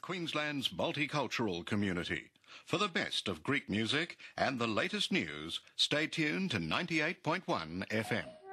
Queensland's multicultural community. For the best of Greek music and the latest news, stay tuned to 98.1 FM.